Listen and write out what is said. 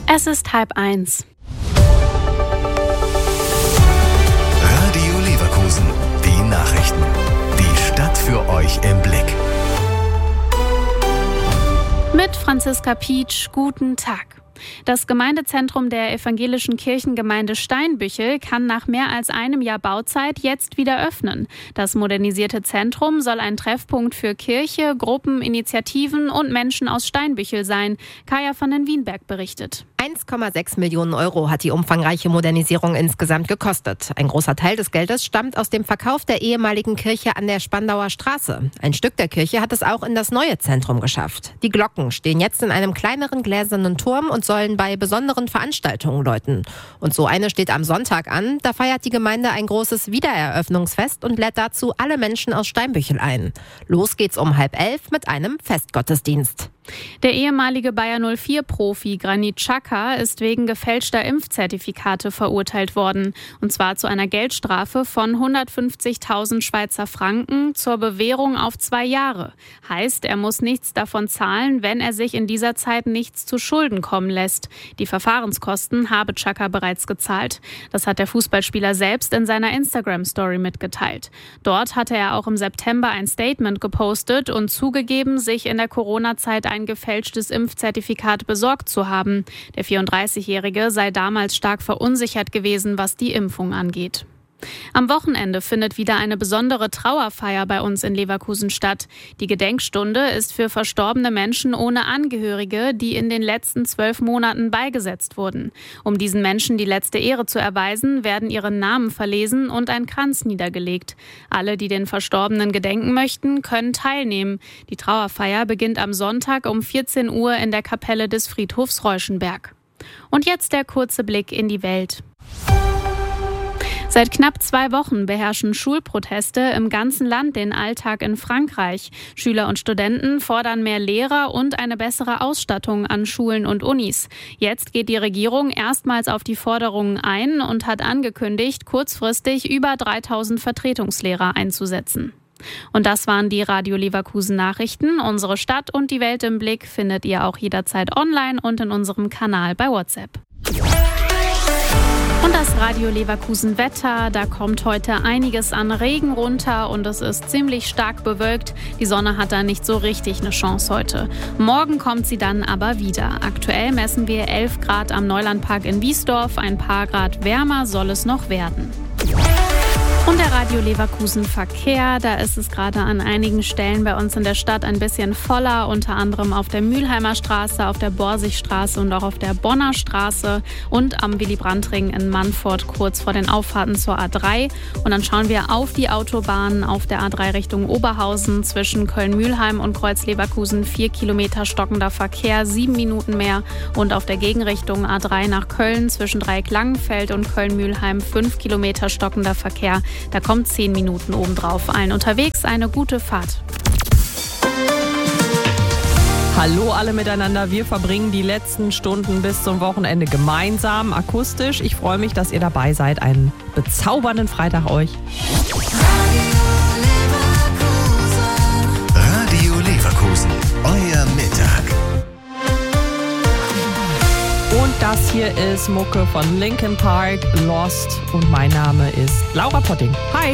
Es ist 12:30. Radio Leverkusen, die Nachrichten. Die Stadt für euch im Blick. Mit Franziska Pietsch, guten Tag. Das Gemeindezentrum der evangelischen Kirchengemeinde Steinbüchel kann nach mehr als einem Jahr Bauzeit jetzt wieder öffnen. Das modernisierte Zentrum soll ein Treffpunkt für Kirche, Gruppen, Initiativen und Menschen aus Steinbüchel sein. Kaya von den Wienberg berichtet. 1,6 Millionen Euro hat die umfangreiche Modernisierung insgesamt gekostet. Ein großer Teil des Geldes stammt aus dem Verkauf der ehemaligen Kirche an der Spandauer Straße. Ein Stück der Kirche hat es auch in das neue Zentrum geschafft. Die Glocken stehen jetzt in einem kleineren gläsernen Turm und sollen bei besonderen Veranstaltungen läuten. Und so eine steht am Sonntag an. Da feiert die Gemeinde ein großes Wiedereröffnungsfest und lädt dazu alle Menschen aus Steinbüchel ein. Los geht's um 10:30 mit einem Festgottesdienst. Der ehemalige Bayer 04-Profi Granit Xhaka ist wegen gefälschter Impfzertifikate verurteilt worden. Und zwar zu einer Geldstrafe von 150.000 Schweizer Franken zur Bewährung auf 2 Jahre. Heißt, er muss nichts davon zahlen, wenn er sich in dieser Zeit nichts zu Schulden kommen lässt. Die Verfahrenskosten habe Xhaka bereits gezahlt. Das hat der Fußballspieler selbst in seiner Instagram-Story mitgeteilt. Dort hatte er auch im September ein Statement gepostet und zugegeben, sich in der Corona-Zeit ein gefälschtes Impfzertifikat besorgt zu haben. Der 34-Jährige sei damals stark verunsichert gewesen, was die Impfung angeht. Am Wochenende findet wieder eine besondere Trauerfeier bei uns in Leverkusen statt. Die Gedenkstunde ist für verstorbene Menschen ohne Angehörige, die in den letzten 12 Monaten beigesetzt wurden. Um diesen Menschen die letzte Ehre zu erweisen, werden ihre Namen verlesen und ein Kranz niedergelegt. Alle, die den Verstorbenen gedenken möchten, können teilnehmen. Die Trauerfeier beginnt am Sonntag um 14 Uhr in der Kapelle des Friedhofs Reuschenberg. Und jetzt der kurze Blick in die Welt. Seit knapp 2 Wochen beherrschen Schulproteste im ganzen Land den Alltag in Frankreich. Schüler und Studenten fordern mehr Lehrer und eine bessere Ausstattung an Schulen und Unis. Jetzt geht die Regierung erstmals auf die Forderungen ein und hat angekündigt, kurzfristig über 3.000 Vertretungslehrer einzusetzen. Und das waren die Radio Leverkusen Nachrichten. Unsere Stadt und die Welt im Blick findet ihr auch jederzeit online und in unserem Kanal bei WhatsApp. Und das Radio Leverkusen Wetter, da kommt heute einiges an Regen runter und es ist ziemlich stark bewölkt. Die Sonne hat da nicht so richtig eine Chance heute. Morgen kommt sie dann aber wieder. Aktuell messen wir 11 Grad am Neulandpark in Wiesdorf. Ein paar Grad wärmer soll es noch werden. Und der Radio Leverkusen Verkehr, da ist es gerade an einigen Stellen bei uns in der Stadt ein bisschen voller, unter anderem auf der Mülheimer Straße, auf der Borsigstraße und auch auf der Bonner Straße und am Willy-Brandt-Ring in Mannfort kurz vor den Auffahrten zur A3. Und dann schauen wir auf die Autobahn auf der A3 Richtung Oberhausen zwischen Köln-Mühlheim und Kreuz-Leverkusen 4 Kilometer stockender Verkehr, 7 Minuten mehr. Und auf der Gegenrichtung A3 nach Köln zwischen Dreieck-Langenfeld und Köln-Mühlheim 5 Kilometer stockender Verkehr. Da kommt 10 Minuten obendrauf. Allen unterwegs eine gute Fahrt. Hallo alle miteinander, wir verbringen die letzten Stunden bis zum Wochenende gemeinsam, akustisch. Ich freue mich, dass ihr dabei seid. Einen bezaubernden Freitag euch. Radio Leverkusen, euer Mittag. Und das hier ist Mucke von Linkin Park, Lost. Und mein Name ist Laura Potting. Hi!